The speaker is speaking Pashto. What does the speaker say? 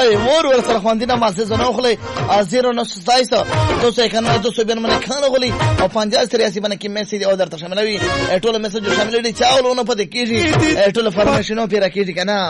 وای مور ور سره خواندینه ما څه نه خلې 0927 291 292 خانه غلي او 5083 باندې کې میسج او درته شاملوي ټول میسج شامل دي چاولونه پد کیږي ټول فرمایشونو پیرا کیږي کنه